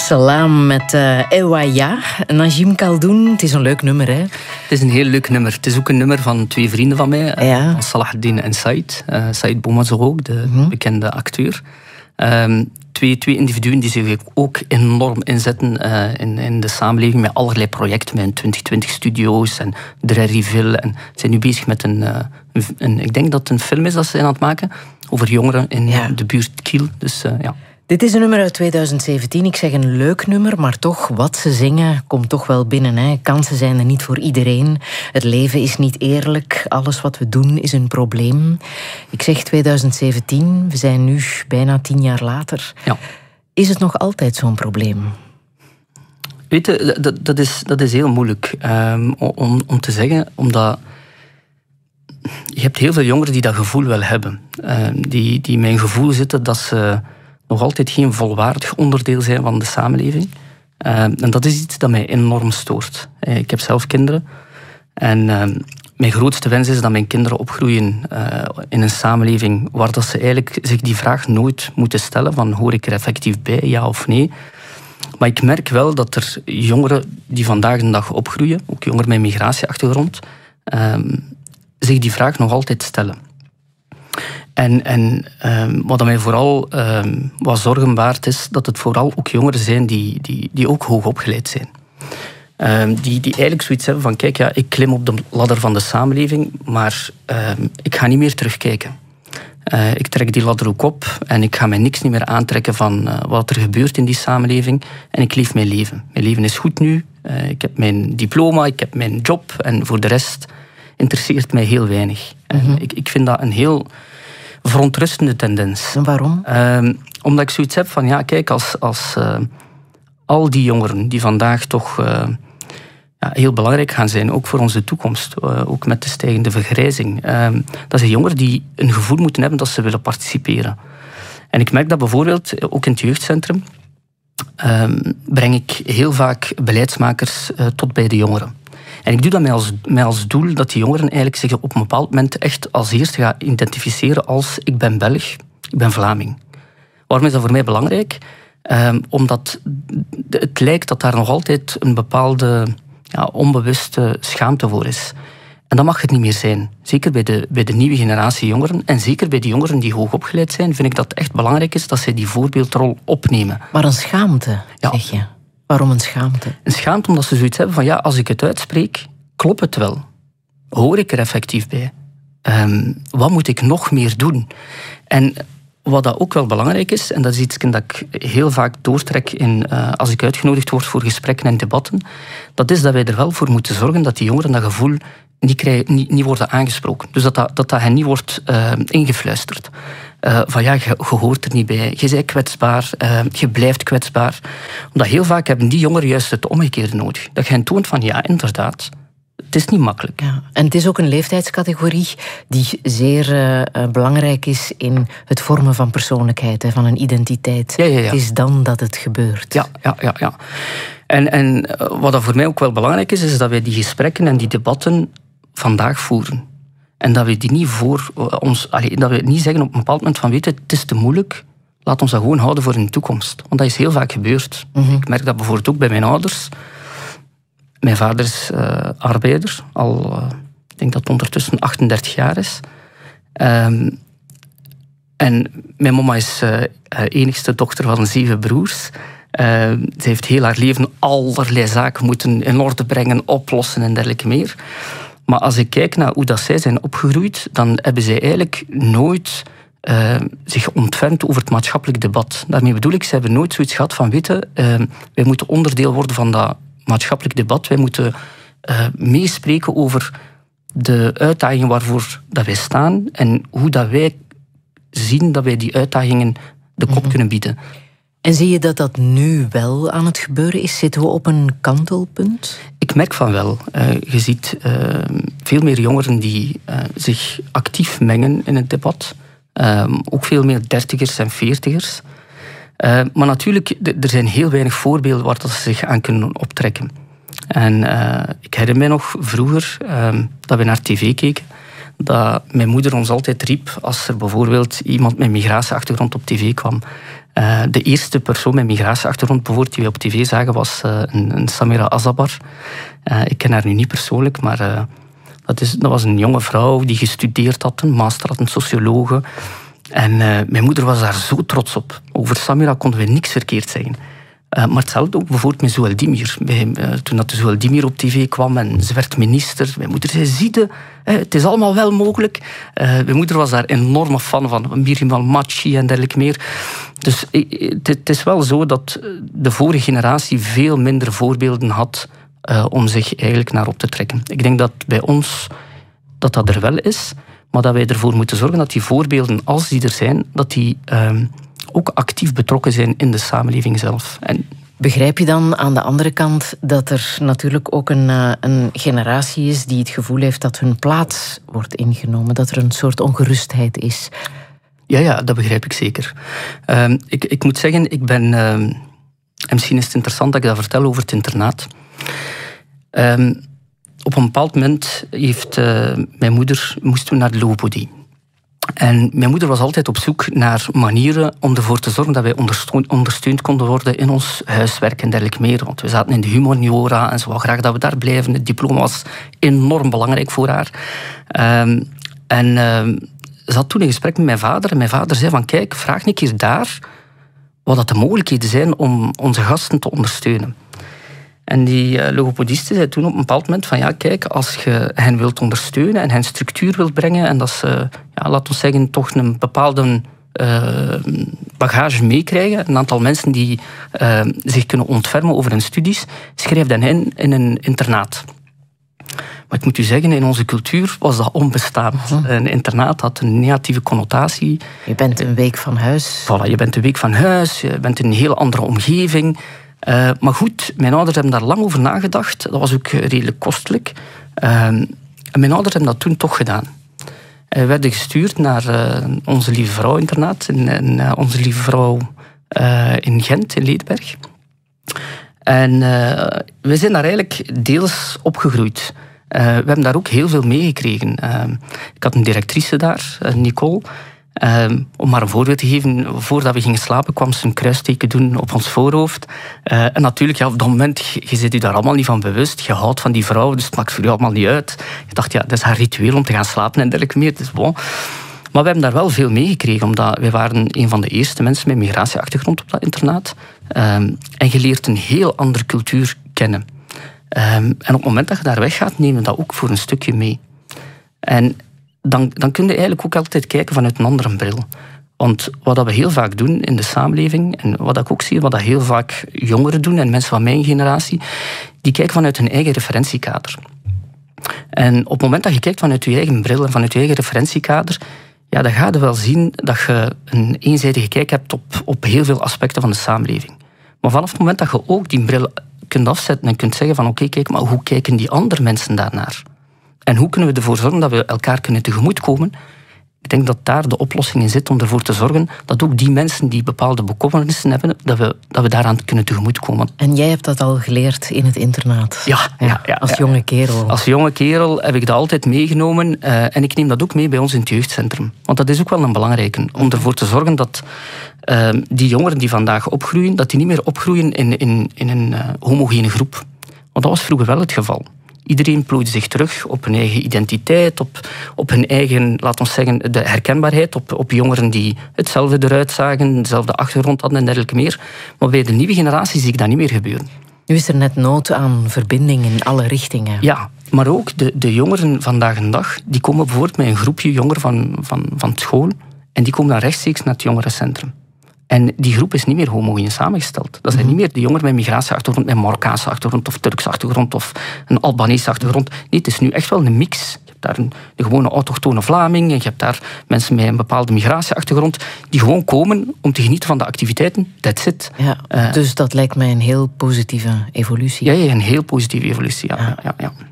Salam met Ewaya. Najim Khaldoun, het is een leuk nummer, hè? Het is een heel leuk nummer. Het is ook een nummer van twee vrienden van mij. Van Salahuddin en Said. Said Boumazougou, de bekende acteur. Twee individuen die zich ook enorm inzetten in de samenleving met allerlei projecten, met 2020-studio's en Drerryville. En zijn nu bezig met ik denk dat het een film is dat ze zijn aan het maken, over jongeren in de buurt Kiel. Dus ja. Dit is een nummer uit 2017. Ik zeg een leuk nummer, maar toch, wat ze zingen komt toch wel binnen. Hè. Kansen zijn er niet voor iedereen. Het leven is niet eerlijk. Alles wat we doen is een probleem. Ik zeg 2017, we zijn nu bijna 10 jaar later. Ja. Is het nog altijd zo'n probleem? Weet je, dat is heel moeilijk om te zeggen, omdat je hebt heel veel jongeren die dat gevoel wel hebben. Die met een gevoel zitten dat ze nog altijd geen volwaardig onderdeel zijn van de samenleving. En dat is iets dat mij enorm stoort. Ik heb zelf kinderen. En mijn grootste wens is dat mijn kinderen opgroeien in een samenleving waar dat ze eigenlijk zich die vraag nooit moeten stellen van hoor ik er effectief bij, ja of nee. Maar ik merk wel dat er jongeren die vandaag de dag opgroeien, ook jongeren met migratieachtergrond, zich die vraag nog altijd stellen. En wat mij vooral wat zorgen baart is dat het vooral ook jongeren zijn die ook hoog opgeleid zijn. Die eigenlijk zoiets hebben van kijk, ja, ik klim op de ladder van de samenleving, maar ik ga niet meer terugkijken. Ik trek die ladder ook op en ik ga mij niks niet meer aantrekken van wat er gebeurt in die samenleving. En ik leef mijn leven. Mijn leven is goed nu. Ik heb mijn diploma, ik heb mijn job en voor de rest interesseert mij heel weinig. Ik vind dat een heel verontrustende tendens. En waarom? Omdat ik zoiets heb van, ja, kijk, als al die jongeren die vandaag toch heel belangrijk gaan zijn, ook voor onze toekomst, ook met de stijgende vergrijzing, dat zijn jongeren die een gevoel moeten hebben dat ze willen participeren. En ik merk dat bijvoorbeeld, ook in het jeugdcentrum, breng ik heel vaak beleidsmakers tot bij de jongeren. En ik doe dat met als doel dat die jongeren eigenlijk zich op een bepaald moment echt als eerste gaan identificeren als ik ben Belg, ik ben Vlaming. Waarom is dat voor mij belangrijk? Omdat het lijkt dat daar nog altijd een bepaalde onbewuste schaamte voor is. En dat mag het niet meer zijn. Zeker bij de nieuwe generatie jongeren en zeker bij de jongeren die hoog opgeleid zijn, vind ik dat het echt belangrijk is dat zij die voorbeeldrol opnemen. Maar een schaamte, zeg je? Waarom een schaamte? Een schaamte omdat ze zoiets hebben van ja, als ik het uitspreek, klopt het wel. Hoor ik er effectief bij? Wat moet ik nog meer doen? En wat dat ook wel belangrijk is, en dat is iets dat ik heel vaak doortrek als ik uitgenodigd word voor gesprekken en debatten, dat is dat wij er wel voor moeten zorgen dat die jongeren dat gevoel niet worden aangesproken. Dus dat hen niet wordt ingefluisterd. Van ja, je hoort er niet bij, je bent kwetsbaar, je blijft kwetsbaar. Omdat heel vaak hebben die jongeren juist het omgekeerde nodig. Dat je hen toont van ja, inderdaad, het is niet makkelijk. Ja, en het is ook een leeftijdscategorie die zeer belangrijk is in het vormen van persoonlijkheid, van een identiteit. Ja. Het is dan dat het gebeurt. Ja. En wat dat voor mij ook wel belangrijk is dat wij die gesprekken en die debatten vandaag voeren. En dat we die niet dat we niet zeggen op een bepaald moment van weet je, het is te moeilijk, laat ons dat gewoon houden voor in de toekomst. Want dat is heel vaak gebeurd. Ik merk dat bijvoorbeeld ook bij mijn ouders. Mijn vader is arbeider, ik denk dat het ondertussen 38 jaar is. En mijn mama is enigste dochter van 7 broers. Ze heeft heel haar leven allerlei zaken moeten in orde brengen, oplossen en dergelijke meer. Maar als ik kijk naar hoe dat zij zijn opgegroeid, dan hebben zij eigenlijk nooit zich ontfermd over het maatschappelijk debat. Daarmee bedoel ik, ze hebben nooit zoiets gehad van weten, wij moeten onderdeel worden van dat maatschappelijk debat. Wij moeten meespreken over de uitdagingen waarvoor dat wij staan en hoe dat wij zien dat wij die uitdagingen de kop kunnen bieden. En zie je dat dat nu wel aan het gebeuren is? Zitten we op een kantelpunt? Ik merk van wel. Je ziet veel meer jongeren die zich actief mengen in het debat. Ook veel meer 30ers en 40ers. Maar natuurlijk, er zijn heel weinig voorbeelden waar dat ze zich aan kunnen optrekken. En ik herinner mij nog vroeger dat we naar tv keken, dat mijn moeder ons altijd riep als er bijvoorbeeld iemand met migratieachtergrond op tv kwam. De eerste persoon met migratieachtergrond bijvoorbeeld die we op tv zagen was een Samira Azabar. Ik ken haar nu niet persoonlijk, maar dat was een jonge vrouw die gestudeerd had, een master had, een sociologe. En mijn moeder was daar zo trots op. Over Samira konden we niks verkeerd zeggen. Maar hetzelfde ook bijvoorbeeld met Zouhel Demir. Toen dat Zouhel Demir op tv kwam en ze werd minister. Mijn moeder zei, zie je, het is allemaal wel mogelijk. Mijn moeder was daar enorme fan van. Miriam Al-Machi en dergelijke meer. Dus het is wel zo dat de vorige generatie veel minder voorbeelden had om zich eigenlijk naar op te trekken. Ik denk dat bij ons dat er wel is, maar dat wij ervoor moeten zorgen dat die voorbeelden, als die er zijn, dat die ook actief betrokken zijn in de samenleving zelf. Begrijp je dan aan de andere kant dat er natuurlijk ook een generatie is die het gevoel heeft dat hun plaats wordt ingenomen, dat er een soort ongerustheid is? Ja, dat begrijp ik zeker. Ik moet zeggen, ik ben... en misschien is het interessant dat ik dat vertel over het internaat. Op een bepaald moment mijn moeder moest naar de logopedie. En mijn moeder was altijd op zoek naar manieren om ervoor te zorgen dat wij ondersteund konden worden in ons huiswerk en dergelijke meer. Want we zaten in de humaniora en ze wou graag dat we daar blijven. Het diploma was enorm belangrijk voor haar. Ze had toen een gesprek met mijn vader. En mijn vader zei van, kijk, vraag een keer daar wat dat de mogelijkheden zijn om onze gasten te ondersteunen. En die logopediste zei toen op een bepaald moment van, ja, kijk, als je hen wilt ondersteunen en hen structuur wilt brengen en dat ze, laten we zeggen, toch een bepaalde bagage meekrijgen, een aantal mensen die zich kunnen ontfermen over hun studies, schrijf dan in een internaat. Maar ik moet u zeggen, in onze cultuur was dat onbestaand. Een internaat had een negatieve connotatie. Je bent een week van huis. Voilà, je bent een week van huis, je bent in een heel andere omgeving. Maar goed, mijn ouders hebben daar lang over nagedacht. Dat was ook redelijk kostelijk. En mijn ouders hebben dat toen toch gedaan. We werden gestuurd naar Onze Lieve Vrouw-internaat. In Onze Lieve Vrouw in Gent, in Leedberg. En we zijn daar eigenlijk deels opgegroeid. We hebben daar ook heel veel meegekregen. Ik had een directrice daar, Nicole. Om maar een voorbeeld te geven, voordat we gingen slapen kwam ze een kruisteken doen op ons voorhoofd. En natuurlijk, op dat moment, je zit je daar allemaal niet van bewust. Je houdt van die vrouw, dus het maakt voor je allemaal niet uit. Je dacht, dat is haar ritueel om te gaan slapen en dergelijke meer. Dus bon. Maar we hebben daar wel veel meegekregen, omdat wij waren een van de eerste mensen met migratieachtergrond op dat internaat. En je leert een heel andere cultuur kennen. En op het moment dat je daar weggaat, nemen we dat ook voor een stukje mee. En dan kun je eigenlijk ook altijd kijken vanuit een andere bril. Want wat we heel vaak doen in de samenleving, en wat ik ook zie, wat dat heel vaak jongeren doen, en mensen van mijn generatie, die kijken vanuit hun eigen referentiekader. En op het moment dat je kijkt vanuit je eigen bril en vanuit je eigen referentiekader, dan ga je wel zien dat je een eenzijdige kijk hebt op heel veel aspecten van de samenleving. Maar vanaf het moment dat je ook die bril kunt afzetten en kunt zeggen van oké, kijk, maar hoe kijken die andere mensen daarnaar? En hoe kunnen we ervoor zorgen dat we elkaar kunnen tegemoetkomen? Ik denk dat daar de oplossing in zit om ervoor te zorgen dat ook die mensen die bepaalde bekommernissen hebben, dat we daaraan kunnen tegemoetkomen. En jij hebt dat al geleerd in het internaat? Ja. Als jonge kerel? Als jonge kerel heb ik dat altijd meegenomen. En ik neem dat ook mee bij ons in het jeugdcentrum. Want dat is ook wel een belangrijke. Om ervoor te zorgen dat die jongeren die vandaag opgroeien, dat die niet meer opgroeien in een homogene groep. Want dat was vroeger wel het geval. Iedereen plooide zich terug op hun eigen identiteit, op hun eigen, laten we zeggen, de herkenbaarheid, op jongeren die hetzelfde eruit zagen, dezelfde achtergrond hadden en dergelijke meer. Maar bij de nieuwe generatie zie ik dat niet meer gebeuren. Nu is er net nood aan verbinding in alle richtingen. Ja, maar ook de jongeren vandaag de dag, die komen bijvoorbeeld met een groepje jongeren van school en die komen dan rechtstreeks naar het jongerencentrum. En die groep is niet meer homogeen samengesteld. Dat zijn niet meer de jongeren met migratieachtergrond, met Marokkaanse achtergrond of Turkse achtergrond of een Albanese achtergrond. Nee, het is nu echt wel een mix. Je hebt daar de gewone autochtone Vlaming en je hebt daar mensen met een bepaalde migratieachtergrond die gewoon komen om te genieten van de activiteiten. That's it. Ja, dus dat lijkt mij een heel positieve evolutie. Ja, een heel positieve evolutie. Ja.